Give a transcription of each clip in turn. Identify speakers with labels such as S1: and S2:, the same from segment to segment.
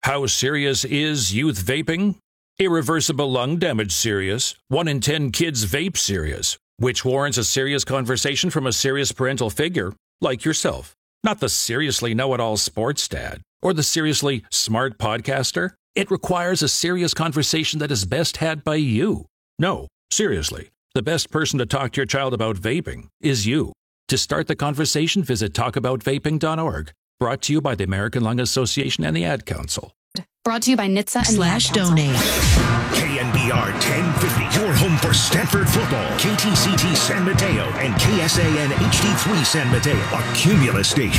S1: How serious is youth vaping? Irreversible lung damage serious. 1 in 10 kids vape serious, which warrants a serious conversation from a serious parental figure like yourself. Not the seriously know-it-all sports dad or the seriously smart podcaster. It requires a serious conversation that is best had by you. No, seriously, the best person to talk to your child about vaping is you. To start the conversation, visit talkaboutvaping.org. Brought to you by the American Lung Association and the Ad Council.
S2: Brought to you by NHTSA and the Ad Council.
S3: /donate.
S4: KNBR 1050, your home for Stanford football. KTCT San Mateo and KSAN HD3 San Mateo, a Cumulus station.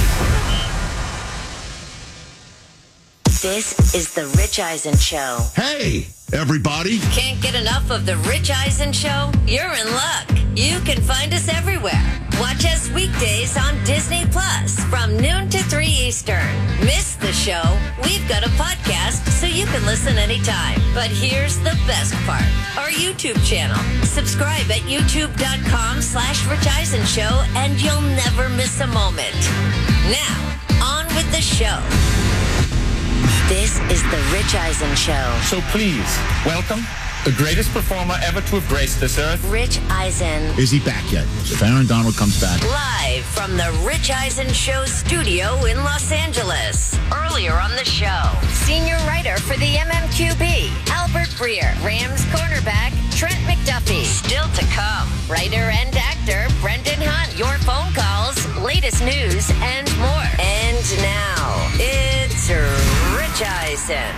S5: This is the Rich Eisen Show.
S6: Hey, everybody.
S5: Can't get enough of the Rich Eisen Show? You're in luck. You can find us everywhere. Watch us weekdays on Disney Plus from noon to 3 Eastern. Miss the show? We've got a podcast so you can listen anytime. But here's the best part. Our YouTube channel. Subscribe at youtube.com/Rich Eisen Show and you'll never miss a moment. Now, on with the show. This is the Rich Eisen Show.
S7: So please, welcome the greatest performer ever to have graced this earth.
S5: Rich Eisen.
S6: Is he back yet? If Aaron Donald comes back.
S5: Live from the Rich Eisen Show studio in Los Angeles. Earlier on the show, senior writer for the MMQB, Albert Breer. Rams cornerback, Trent McDuffie. Still to come, writer and actor, Brendan Hunt. Your phone calls, latest news, and more. And now, it's Rich Eisen.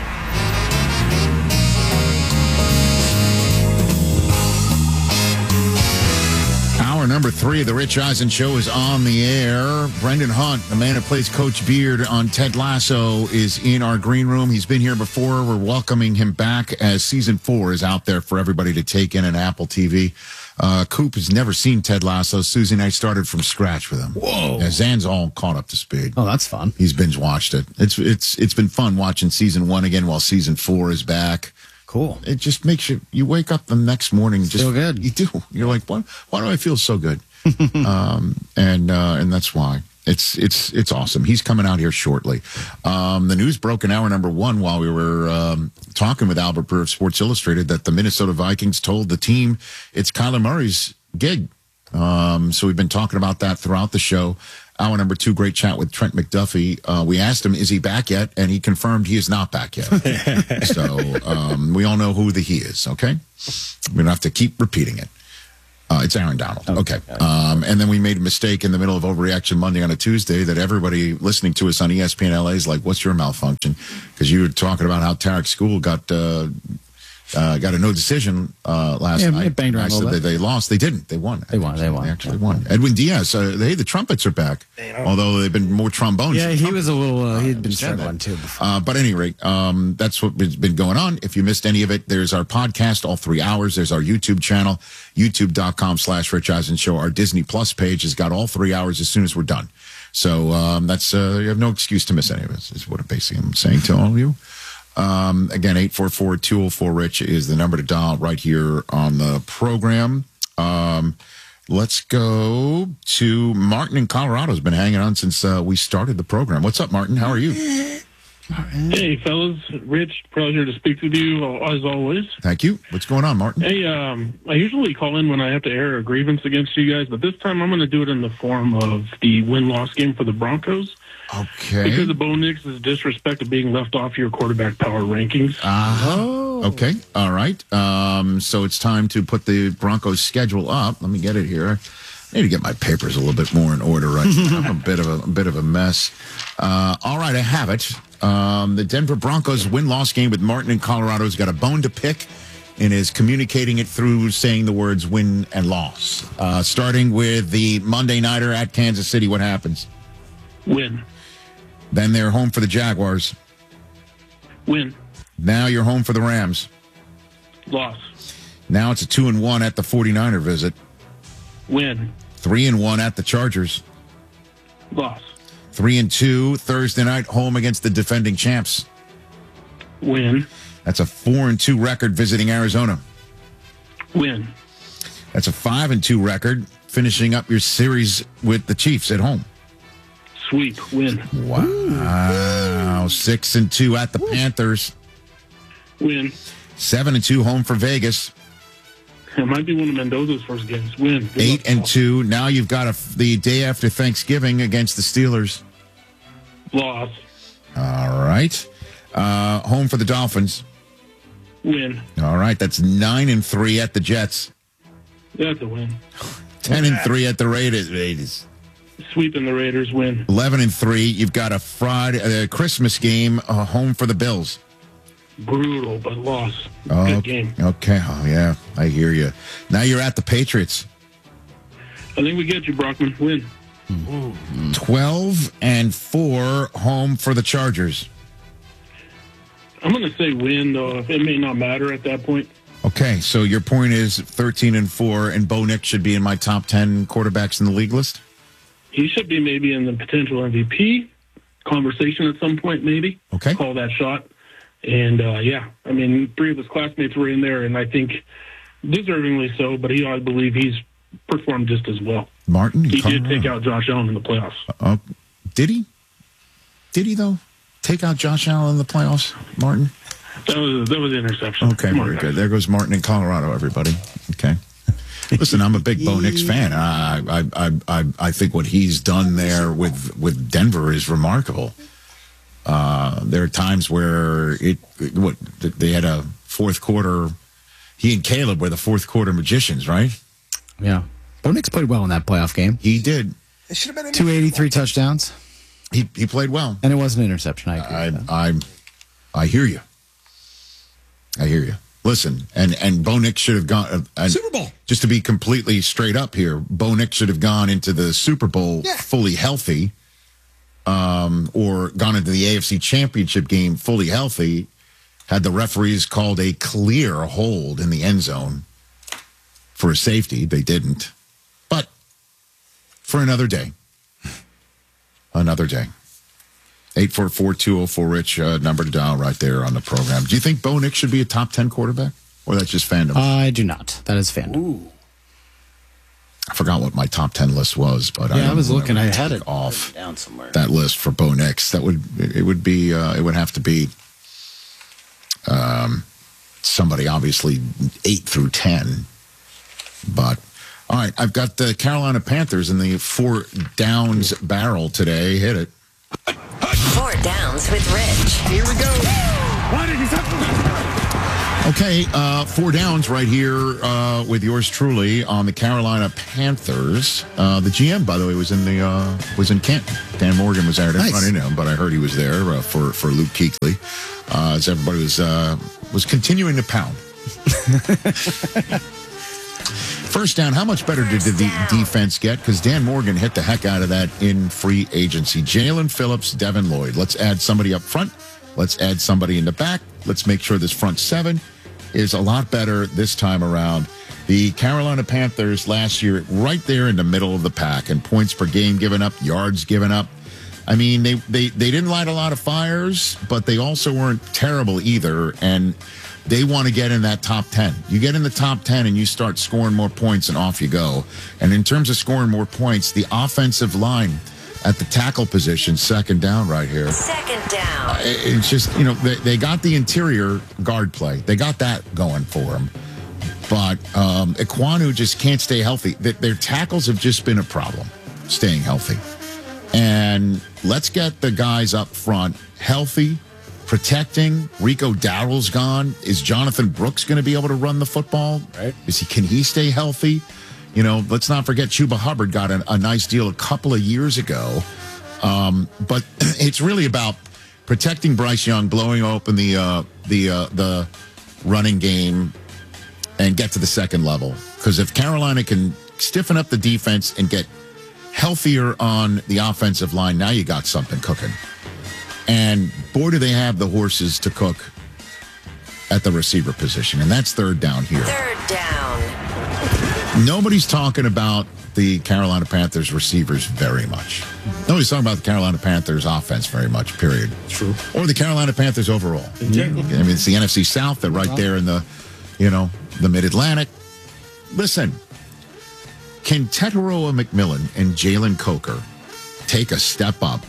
S6: Hour number 3 of the Rich Eisen Show is on the air. Brendan Hunt, the man who plays Coach Beard on Ted Lasso, is in our green room. He's been here before. We're welcoming him back as season 4 is out there for everybody to take in on Apple TV. Coop has never seen Ted Lasso. Susie and I started from scratch with him.
S8: Whoa.
S6: Yeah, Zan's all caught up to speed.
S8: Oh, that's fun.
S6: He's binge watched it. It's been fun watching season 1 again while season 4 is back.
S8: Cool.
S6: It just makes you wake up the next morning just
S8: feel good.
S6: You do. You're like, why do I feel so good? And that's why. It's awesome. He's coming out here shortly. The news broke in hour number 1 while we were talking with Albert Breer of Sports Illustrated that the Minnesota Vikings told the team it's Kyler Murray's gig. So we've been talking about that throughout the show. Hour number 2, great chat with Trent McDuffie. We asked him, is he back yet? And he confirmed he is not back yet. So we all know who the he is, okay? We don't have to keep repeating it. It's Aaron Donald. Okay. And then we made a mistake in the middle of Overreaction Monday on a Tuesday that everybody listening to us on ESPN LA is like, what's your malfunction? Because you were talking about how Tarek School got a no decision last night.
S8: Banged around
S6: I said that they lost. They didn't. They won.
S8: They won.
S6: They actually won. Edwin Diaz. The trumpets are back. Although they've been more trombones.
S8: Yeah, he was a little. He'd been struggling too before.
S6: But at any rate, that's what's been going on. If you missed any of it, there's our podcast, all 3 hours. There's our YouTube channel, youtube.com/Rich Eisen Show. Our Disney Plus page has got all 3 hours as soon as we're done. So that's you have no excuse to miss any of it. Is what basically I'm saying to all of you. Again, 844-204-RICH is the number to dial right here on the program. Let's go to Martin in Colorado. Has been hanging on since we started the program. What's up, Martin? How are you?
S9: Hey, fellas. Rich, pleasure to speak with you, as always.
S6: Thank you. What's going on, Martin?
S9: Hey, I usually call in when I have to air a grievance against you guys, but this time I'm going to do it in the form of the win-loss game for the Broncos.
S6: Okay.
S9: Because of Bo Nix's disrespect of being left off your quarterback power rankings.
S6: Okay. All right. So it's time to put the Broncos schedule up. Let me get it here. I need to get my papers a little bit more in order right now. I'm a bit of a mess. All right, I have it. The Denver Broncos win-loss game with Martin in Colorado has got a bone to pick and is communicating it through saying the words win and loss. Starting with the Monday Nighter at Kansas City, what happens?
S9: Win.
S6: Then they're home for the Jaguars.
S9: Win.
S6: Now you're home for the Rams.
S9: Loss.
S6: Now it's a 2-1 at the 49er visit.
S9: Win.
S6: 3-1 at the Chargers.
S9: Loss.
S6: 3-2 Thursday night home against the defending champs.
S9: Win.
S6: That's a 4-2 record visiting Arizona.
S9: Win.
S6: That's a 5-2 record finishing up your series with the Chiefs at home.
S9: Sweep. Win.
S6: Wow. 6-2 at the Panthers.
S9: Win.
S6: 7-2 home for Vegas.
S9: It might be one of Mendoza's first games. Win.
S6: 8-2. Now you've got the day after Thanksgiving against the Steelers.
S9: Loss.
S6: All right. Home for the Dolphins.
S9: Win.
S6: All right. That's 9-3 at the Jets.
S9: That's a win.
S6: 10-3 at the Raiders.
S9: Sweeping the Raiders. Win.
S6: 11-3. You've got a Christmas game home for the Bills.
S9: Brutal, but loss. Good game.
S6: Okay. Oh, yeah. I hear you. Now you're at the Patriots.
S9: I think we get you, Brockman. Win.
S6: 12-4 home for the Chargers.
S9: I'm going to say win, though. It may not matter at that point.
S6: Okay, so your point is 13-4, and Bo Nix should be in my top 10 quarterbacks in the league list?
S9: He should be maybe in the potential MVP conversation at some point, maybe.
S6: Okay.
S9: Call that shot. And, yeah, I mean, 3 of his classmates were in there, and I think deservingly so, but I believe he's performed just as well.
S6: Martin?
S9: He did take out Josh Allen in the playoffs.
S6: Did he? Did he, though? Take out Josh Allen in the playoffs, Martin?
S9: That was an interception.
S6: Okay, very good. There goes Martin in Colorado, everybody. Okay. Listen, I'm a big Bo Nix fan. I think what he's done there with Denver is remarkable. There are times where they had a fourth quarter. He and Caleb were the fourth quarter magicians, right?
S8: Yeah. Bo Nix played well in that playoff game.
S6: He did.
S3: It should have been
S8: 283 touchdowns.
S6: He played well,
S8: and it was an interception. I agree.
S6: I hear you. I hear you. Listen, and Bo Nix should have gone
S3: Super Bowl.
S6: Just to be completely straight up here, Bo Nix should have gone into the Super Bowl fully healthy, or gone into the AFC Championship game fully healthy. Had the referees called a clear hold in the end zone for a safety, they didn't. But for another day. Another day. 844-204-RICH, number to dial right there on the program. Do you think Bo Nix should be a top 10 quarterback? Or that's just fandom?
S8: I do not. That is fandom.
S3: Ooh.
S6: I forgot what my top 10 list was, but
S8: I was looking. I had it
S6: off
S3: down somewhere.
S6: That list for Bo Nix. It would have to be somebody obviously 8 through 10. But all right, I've got the Carolina Panthers in the 4 downs barrel today. Hit it.
S5: 4 Downs with Rich.
S3: Here we go.
S6: Okay, 4 downs right here with yours truly on the Carolina Panthers. The GM, by the way, was in Canton. Dan Morgan was there. I didn't run into him, but I heard he was there for Luke Kuechly, as everybody was continuing to pound. First down, how much better did the defense get? Because Dan Morgan hit the heck out of that in free agency. Jalen Phillips, Devin Lloyd. Let's add somebody up front. Let's add somebody in the back. Let's make sure this front 7 is a lot better this time around. The Carolina Panthers last year, right there in the middle of the pack, and points per game given up, yards given up. I mean, they didn't light a lot of fires, but they also weren't terrible either, and they want to get in that top 10. You get in the top 10 and you start scoring more points and off you go. And in terms of scoring more points, the offensive line at the tackle position, second down right here.
S5: Second down.
S6: It's just, they got the interior guard play. They got that going for them. But Ekwonu just can't stay healthy. Their tackles have just been a problem, staying healthy. And let's get the guys up front healthy, protecting. Rico Dowdle's gone. Is Jonathan Brooks going to be able to run the football?
S8: Right.
S6: Can he stay healthy? Let's not forget Chuba Hubbard got a nice deal a couple of years ago. But it's really about protecting Bryce Young, blowing open the running game, and get to the second level. Because if Carolina can stiffen up the defense and get healthier on the offensive line, now you got something cooking. And boy, do they have the horses to cook at the receiver position. And that's third down here.
S5: Third down.
S6: Nobody's talking about the Carolina Panthers receivers very much. Nobody's talking about the Carolina Panthers offense very much, period.
S3: True.
S6: Or the Carolina Panthers overall. I mean, it's the NFC South. They're right there in the Mid-Atlantic. Listen, can Tetairoa McMillan and Jalen Coker take a step up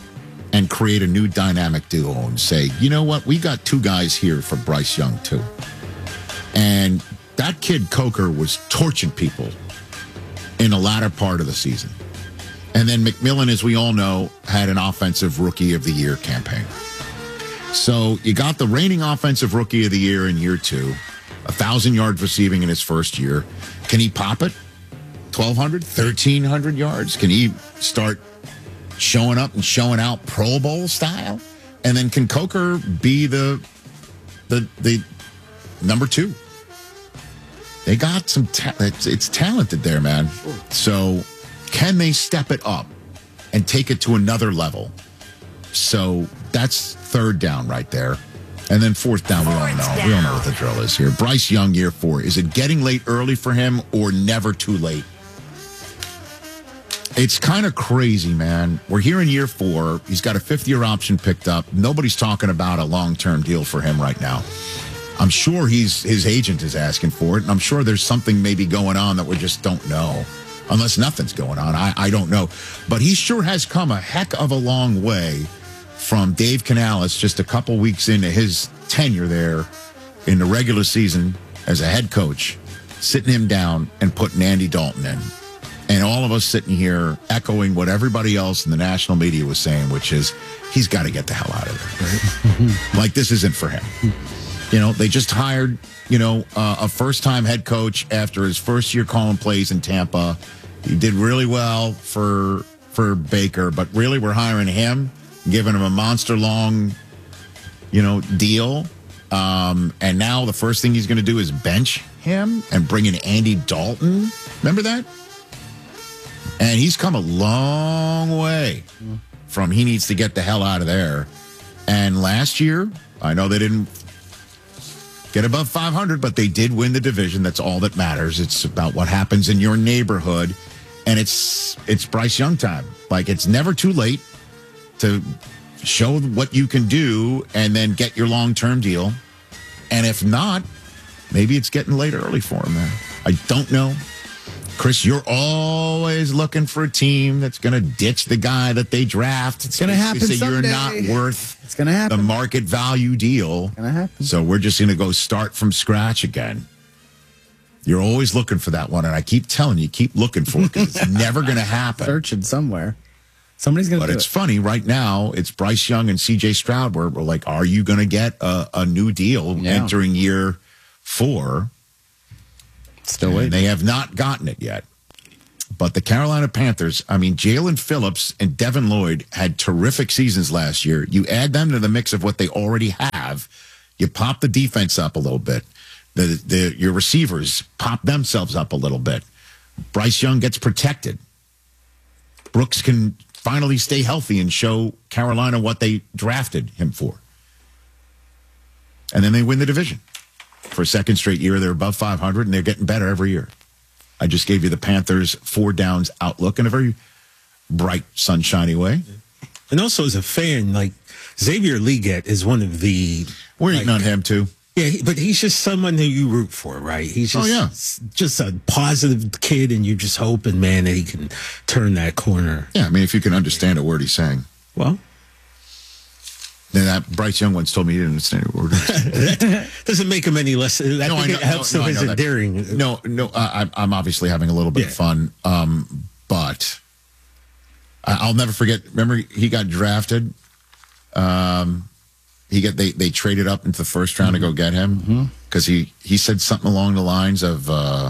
S6: and create a new dynamic duo and say, you know what, we got two guys here for Bryce Young too. And that kid Coker was torching people in the latter part of the season. And then McMillan, as we all know, had an Offensive Rookie of the Year campaign. So you got the reigning Offensive Rookie of the Year in year 2, 1,000 yards receiving in his first year. Can he pop it? 1,200, 1,300 yards? Can he start showing up and showing out Pro Bowl style? And then can Coker be the number 2? They got some it's talented there, man. So can they step it up and take it to another level? So that's third down right there. And then fourth down, we all know. We all know what the drill is here. Bryce Young, year 4. Is it getting late early for him or never too late? It's kind of crazy, man. We're here in year 4. He's got a 5th-year option picked up. Nobody's talking about a long-term deal for him right now. I'm sure his agent is asking for it, and I'm sure there's something maybe going on that we just don't know. Unless nothing's going on. I don't know. But he sure has come a heck of a long way from Dave Canales just a couple weeks into his tenure there in the regular season as a head coach, sitting him down and putting Andy Dalton in. And all of us sitting here echoing what everybody else in the national media was saying, which is he's got to get the hell out of there. Right? Like, this isn't for him. You know, they just hired, a first-time head coach after his first year calling plays in Tampa. He did really well for Baker, but really we're hiring him, giving him a monster-long, deal. And now the first thing he's going to do is bench him and bring in Andy Dalton. Remember that? And he's come a long way from he needs to get the hell out of there. And last year, I know they didn't get above 500, but they did win the division. That's all that matters. It's about what happens in your neighborhood. And it's Bryce Young time. Like, it's never too late to show what you can do and then get your long-term deal. And if not, maybe it's getting late early for him, man. I don't know. Chris, you're always looking for a team that's going to ditch the guy that they draft.
S8: It's going to happen someday.
S6: You're not worth
S8: it's gonna happen.
S6: The market value deal.
S8: It's going to happen.
S6: So we're just going to go start from scratch again. You're always looking for that one, and I keep telling you, keep looking for it because it's never going to happen.
S8: Searching somewhere. Somebody's going to do it.
S6: But it's funny, right now, it's Bryce Young and C.J. Stroud where we're like, are you going to get a new deal entering year 4?
S8: Still waiting.
S6: They have not gotten it yet. But the Carolina Panthers, Jalen Phillips and Devin Lloyd had terrific seasons last year. You add them to the mix of what they already have. You pop the defense up a little bit. Your receivers pop themselves up a little bit. Bryce Young gets protected. Brooks can finally stay healthy and show Carolina what they drafted him for. And then they win the division. For a second straight year, they're above 500, and they're getting better every year. I just gave you the Panthers' 4 downs outlook in a very bright, sunshiny way.
S3: And also, as a fan, like, Xavier Legette is one of the...
S6: We're eating on him, too.
S3: Yeah, but he's just someone who you root for, right? He's just, just a positive kid, and you're just hoping, man, that he can turn that corner.
S6: Yeah, if you can understand a word he's saying.
S3: Well...
S6: Then that Bryce Young once told me he didn't understand a word.
S3: That doesn't make him any less. I think it helps him as endearing.
S6: I'm obviously having a little bit of fun. But I'll never forget. Remember, he got drafted. They traded up into the first round to go get him because he said something along the lines of,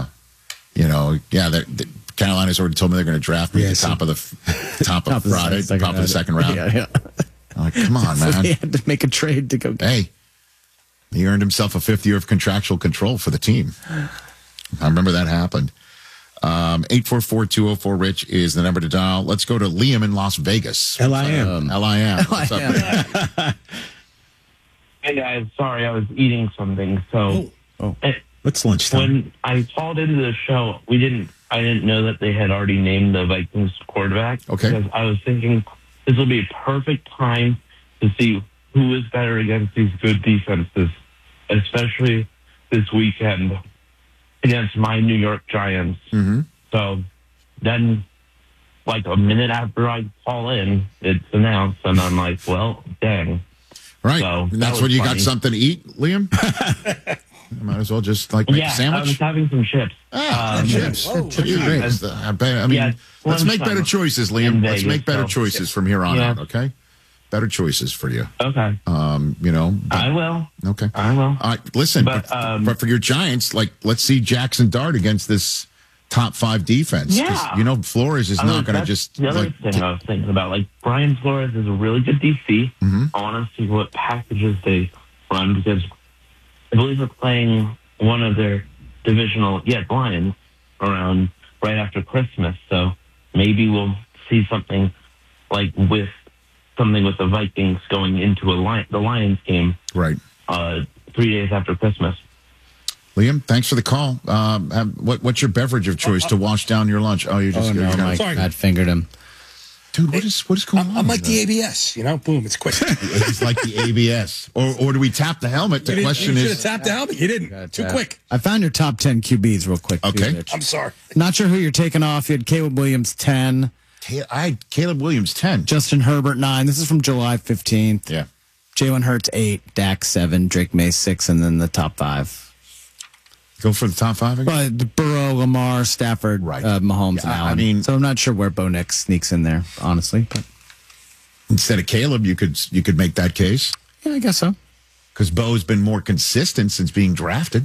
S6: Carolina's already told me they're going to draft me at the top of Friday, top of the second round.
S8: Yeah.
S6: I'm like, come on, man.
S8: He had to make a trade to go get him.
S6: Hey, he earned himself a 5th year of contractual control for the team. I remember that happened. 844-204-RICH is the number to dial. Let's go to Liam in Las Vegas.
S3: L-I-M.
S6: L-I-M. What's up, man?
S10: Hey, guys. Sorry, I was eating something. So,
S3: What's lunchtime?
S10: When I called into the show, I didn't know that they had already named the Vikings quarterback.
S6: Okay.
S10: Because I was thinking this will be a perfect time to see who is better against these good defenses, especially this weekend against my New York Giants.
S6: Mm-hmm.
S10: So then like a minute after I call in, it's announced, and I'm like, well, dang.
S6: Right.
S10: So
S6: that's when you got something to eat, Liam? You might as well just make a sandwich.
S10: I was having some chips.
S6: Chips. I mean, let's make better choices, Liam. Let's make better choices from here on out, okay? Better choices for you.
S10: Okay.
S6: I
S10: will.
S6: Okay.
S10: I will.
S6: All right, listen, but for your Giants, let's see Jackson Dart against this top 5 defense.
S10: Yeah.
S6: Flores is not going to just...
S10: The other thing I was thinking about, Brian Flores is a really good DC.
S6: Mm-hmm.
S10: I want to see what packages they run, because I believe they're playing one of their divisional, Lions, around right after Christmas. So maybe we'll see something with the Vikings going into the Lions game.
S6: Right.
S10: 3 days after Christmas.
S6: Liam, thanks for the call. What's your beverage of choice to wash down your lunch? Oh, you just
S8: Mike fingered him.
S6: Dude, what is going on?
S11: I'm like the ABS, boom, it's quick.
S6: He's like the ABS. Or do we tap the helmet? The question
S11: you
S6: is...
S11: should have tapped the helmet. You didn't. Too quick.
S8: I found your top 10 QBs real quick.
S6: Okay.
S11: I'm sorry.
S8: Not sure who you're taking off. You had Caleb Williams, 10.
S6: I had Caleb Williams, 10.
S8: Justin Herbert, 9. This is from July 15th.
S6: Yeah.
S8: Jalen Hurts, 8. Dak, 7. Drake May, 6. And then the top 5.
S6: Go for the top 5 again?
S8: But Burrow, Lamar, Stafford, Mahomes, and Allen. So I'm not sure where Bo Nix sneaks in there, honestly. But
S6: instead of Caleb, you could make that case.
S8: Yeah, I guess so.
S6: Because Bo's been more consistent since being drafted.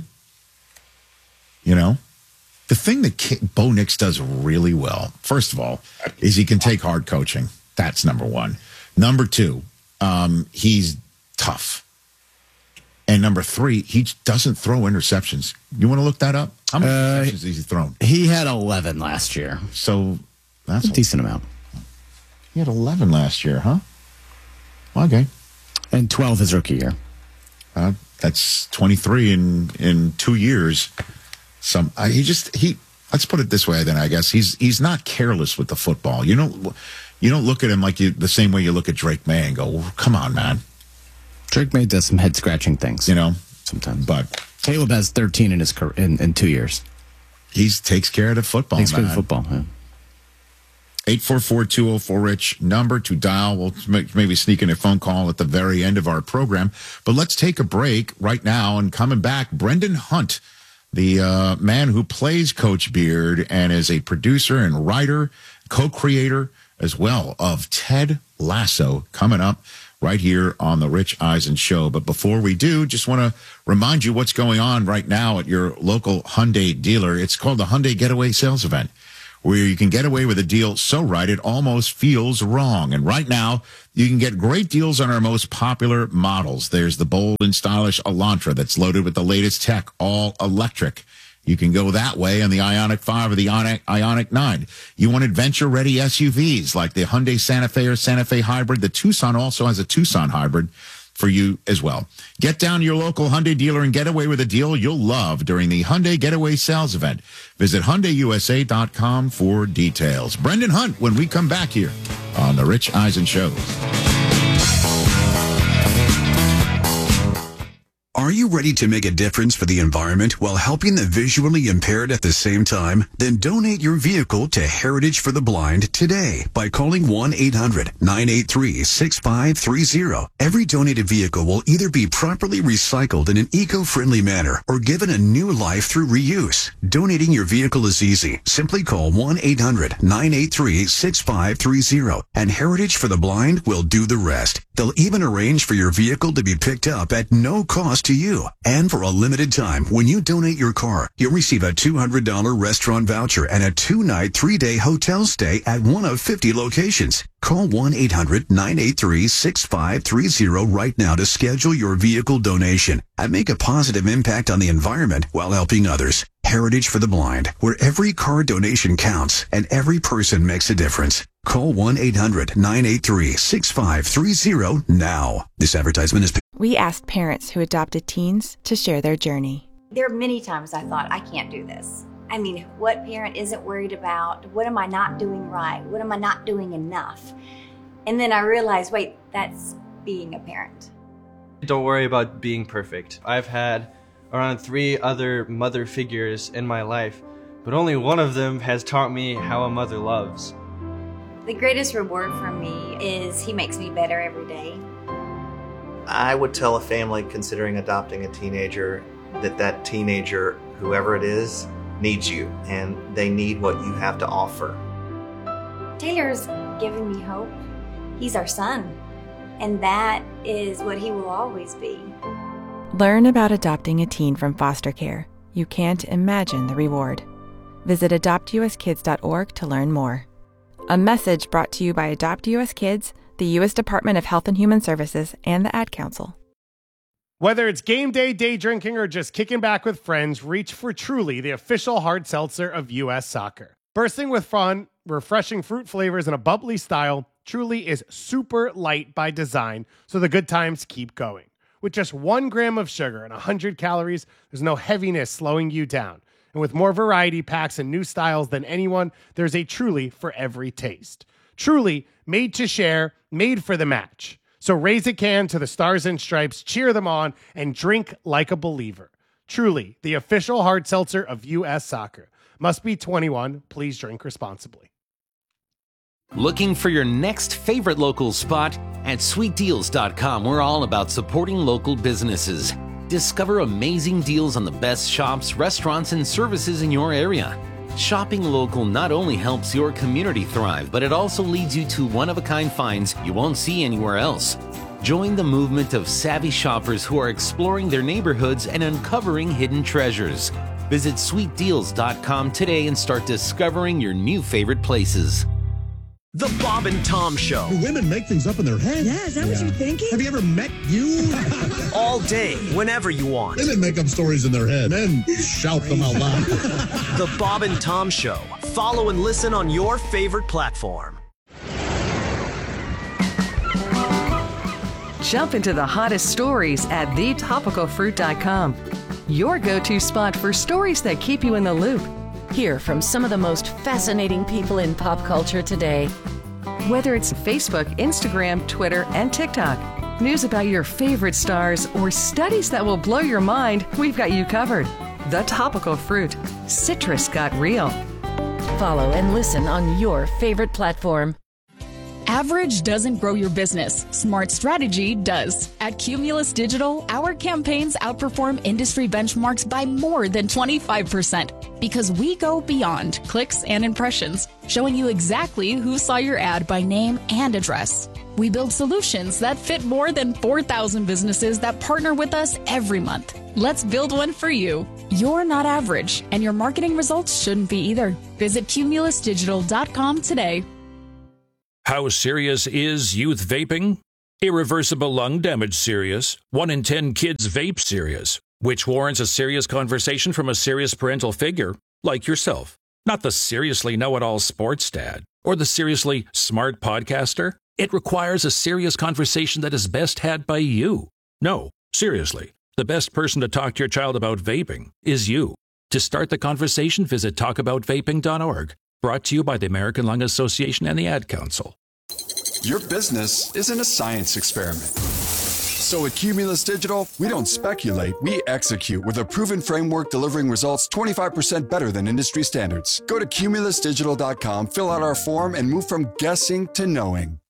S6: The thing that Bo Nix does really well, first of all, is he can take hard coaching. That's number 1. Number 2, he's tough. And number 3, he doesn't throw interceptions. You want to look that up? How many interceptions has he thrown?
S8: He had 11 last year.
S6: So that's
S8: a decent amount.
S6: He had 11 last year, huh? Okay.
S8: And 12 his rookie year.
S6: That's 23 in 2 years. Let's put it this way then, I guess. He's not careless with the football. You don't look at him the same way you look at Drake May and go, well, come on, man.
S8: Drake May does some head-scratching things. Sometimes.
S6: But
S8: Caleb has 13 in his career, in 2 years.
S6: He takes care of the football,
S8: Takes care of the football, yeah.
S6: 844-204-RICH, number to dial. We'll maybe sneak in a phone call at the very end of our program. But let's take a break right now, and coming back, Brendan Hunt, the man who plays Coach Beard and is a producer and writer, co-creator as well of Ted Lasso, coming up right here on the Rich Eisen Show. But before we do, just want to remind you what's going on right now at your local Hyundai dealer. It's called the Hyundai Getaway Sales Event, where you can get away with a deal so right it almost feels wrong. And right now, you can get great deals on our most popular models. There's the bold and stylish Elantra that's loaded with the latest tech, all electric. You can go that way on the Ioniq 5 or the Ioniq 9. You want adventure-ready SUVs like the Hyundai Santa Fe or Santa Fe Hybrid. The Tucson also has a Tucson Hybrid for you as well. Get down to your local Hyundai dealer and get away with a deal you'll love during the Hyundai Getaway Sales Event. Visit HyundaiUSA.com for details. Brendan Hunt when we come back here on The Rich Eisen Show.
S12: Are you ready to make a difference for the environment while helping the visually impaired at the same time? Then donate your vehicle to Heritage for the Blind today by calling 1-800-983-6530. Every donated vehicle will either be properly recycled in an eco-friendly manner or given a new life through reuse. Donating your vehicle is easy. Simply call 1-800-983-6530 and Heritage for the Blind will do the rest. They'll even arrange for your vehicle to be picked up at no cost to you. And for a limited time, when you donate your car, you'll receive a $200 restaurant voucher and a 2-night, 3-day hotel stay at one of 50 locations. Call 1-800-983-6530 right now to schedule your vehicle donation and make a positive impact on the environment while helping others. Heritage for the Blind, where every car donation counts and every person makes a difference. Call 1-800-983-6530 now. This advertisement is...
S13: We asked parents who adopted teens to share their journey.
S14: There are many times I thought, I can't do this. I mean, what parent isn't worried about? What am I not doing right? What am I not doing enough? And then I realized, wait, that's being a parent.
S15: Don't worry about being perfect. I've had around 3 other mother figures in my life, but only one of them has taught me how a mother loves.
S14: The greatest reward for me is he makes me better every day.
S16: I would tell a family considering adopting a teenager that teenager, whoever it is, needs you, and they need what you have to offer.
S14: Taylor's given me hope. He's our son, and that is what he will always be.
S13: Learn about adopting a teen from foster care. You can't imagine the reward. Visit adoptuskids.org to learn more. A message brought to you by Adopt US Kids, the U.S. Department of Health and Human Services, and the Ad Council.
S17: Whether it's game day, day drinking, or just kicking back with friends, reach for Truly, the official hard seltzer of U.S. Soccer. Bursting with fun, refreshing fruit flavors, and a bubbly style, Truly is super light by design, so the good times keep going. With just 1 gram of sugar and 100 calories, there's no heaviness slowing you down. And with more variety packs and new styles than anyone, there's a Truly for every taste. Truly, made to share, made for the match. So raise a can to the Stars and Stripes, cheer them on, and drink like a believer. Truly, the official hard seltzer of U.S. Soccer. Must be 21. Please drink responsibly.
S18: Looking for your next favorite local spot? At sweetdeals.com, we're all about supporting local businesses. Discover amazing deals on the best shops, restaurants, and services in your area. Shopping local not only helps your community thrive, but it also leads you to one-of-a-kind finds you won't see anywhere else. Join the movement of savvy shoppers who are exploring their neighborhoods and uncovering hidden treasures. Visit sweetdeals.com today and start discovering your new favorite places.
S19: The Bob and Tom Show.
S20: Do women make things up in their head?
S21: Yeah, is that what you're thinking?
S20: Have you ever met you?
S19: All day, whenever you want.
S20: Women make up stories in their head. Men shout them out loud.
S19: The Bob and Tom Show. Follow and listen on your favorite platform.
S22: Jump into the hottest stories at thetopicalfruit.com. Your go-to spot for stories that keep you in the loop.
S23: Hear from some of the most fascinating people in pop culture today.
S22: Whether it's Facebook, Instagram, Twitter, and TikTok, news about your favorite stars, or studies that will blow your mind, we've got you covered. The Topical Fruit. Citrus got real.
S23: Follow and listen on your favorite platform.
S24: Average doesn't grow your business. Smart strategy does. At Cumulus Digital, our campaigns outperform industry benchmarks by more than 25% because we go beyond clicks and impressions, showing you exactly who saw your ad by name and address. We build solutions that fit more than 4,000 businesses that partner with us every month. Let's build one for you. You're not average, and your marketing results shouldn't be either. Visit cumulusdigital.com today.
S1: How serious is youth vaping? Irreversible lung damage serious. 1 in 10 kids vape serious, which warrants a serious conversation from a serious parental figure like yourself. Not the seriously know-it-all sports dad or the seriously smart podcaster. It requires a serious conversation that is best had by you. No, seriously, the best person to talk to your child about vaping is you. To start the conversation, visit talkaboutvaping.org. Brought to you by the American Lung Association and the Ad Council.
S25: Your business isn't a science experiment. So at Cumulus Digital, we don't speculate, we execute with a proven framework delivering results 25% better than industry standards. Go to cumulusdigital.com, fill out our form, and move from guessing to knowing.